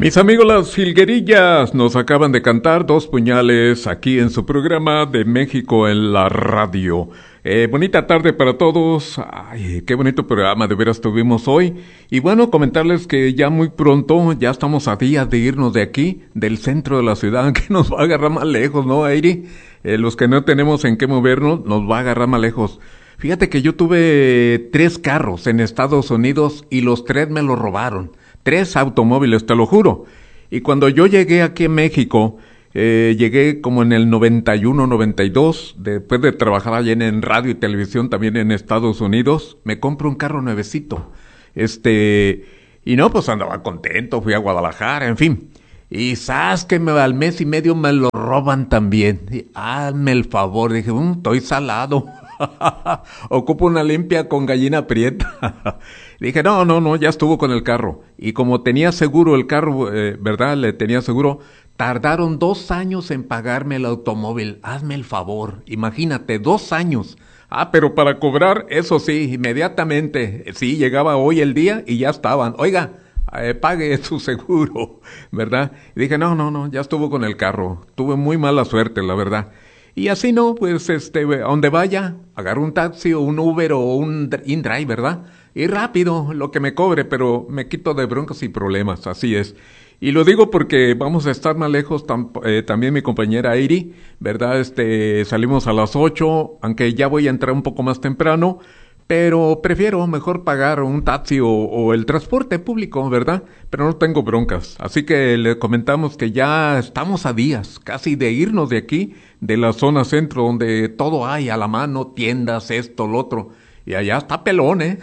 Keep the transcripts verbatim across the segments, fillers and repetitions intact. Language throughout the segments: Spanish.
Mis amigos las jilguerillas nos acaban de cantar Dos Puñales aquí en su programa de México en la radio. Eh, bonita tarde para todos. Ay, qué bonito programa de veras tuvimos hoy. Y bueno, comentarles que ya muy pronto, ya estamos a días de irnos de aquí, del centro de la ciudad, que nos va a agarrar más lejos, ¿no, Airi? Eh, los que no tenemos en qué movernos, nos va a agarrar más lejos. Fíjate que yo tuve tres carros en Estados Unidos y los tres me los robaron. Tres automóviles, te lo juro. Y cuando yo llegué aquí en México, eh, llegué como en el noventa y uno, noventa y dos, después de trabajar allá en radio y televisión también en Estados Unidos, me compro un carro nuevecito. Este, y no, pues andaba contento, fui a Guadalajara, en fin. Y sabes que me, al mes y medio me lo roban también. Y, hazme el favor, dije, um, estoy salado. Ocupo una limpia con gallina prieta. Dije, no, no, no, ya estuvo con el carro. Y como tenía seguro el carro, eh, ¿verdad? Le tenía seguro. Tardaron dos años en pagarme el automóvil. Hazme el favor. Imagínate, dos años. Ah, pero para cobrar, eso sí, inmediatamente. Sí, llegaba hoy el día y ya estaban. Oiga, eh, pague su seguro, ¿verdad? Y dije, no, no, no, ya estuvo con el carro. Tuve muy mala suerte, la verdad. Y así no, pues, este, a donde vaya, agarro un taxi o un Uber o un InDrive, ¿verdad? Y rápido, lo que me cobre, pero me quito de broncas y problemas, así es. Y lo digo porque vamos a estar más lejos, tam, eh, también mi compañera Airi, ¿verdad? Este, salimos a las ocho, aunque ya voy a entrar un poco más temprano, pero prefiero mejor pagar un taxi o, o el transporte público, ¿verdad? Pero no tengo broncas. Así que le comentamos que ya estamos a días casi de irnos de aquí, de la zona centro, donde todo hay a la mano, tiendas, esto, lo otro. Y allá está pelón, ¿eh?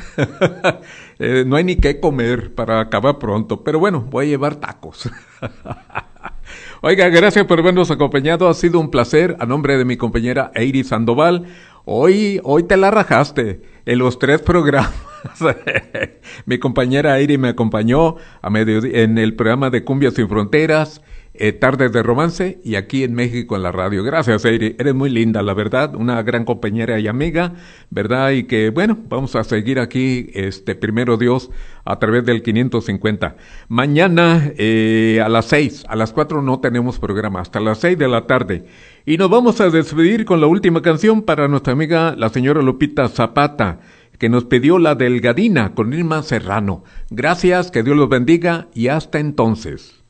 eh no hay ni qué comer para acabar pronto. Pero bueno, voy a llevar tacos. Oiga, gracias por habernos acompañado. Ha sido un placer. A nombre de mi compañera Airi Sandoval. Hoy, hoy te la rajaste en los tres programas. Mi compañera Airi me acompañó a medio, en el programa de Cumbia Sin Fronteras, eh, Tardes de Romance, y aquí en México en la radio. Gracias, Airi. Eres muy linda, la verdad. Una gran compañera y amiga, ¿verdad? Y que, bueno, vamos a seguir aquí, este, primero Dios, a través del quinientos cincuenta. Mañana, eh, a las seis, a las cuatro no tenemos programa, hasta las seis de la tarde. Y nos vamos a despedir con la última canción para nuestra amiga, la señora Lupita Zapata, que nos pidió la Delgadina con Irma Serrano. Gracias, que Dios los bendiga y hasta entonces.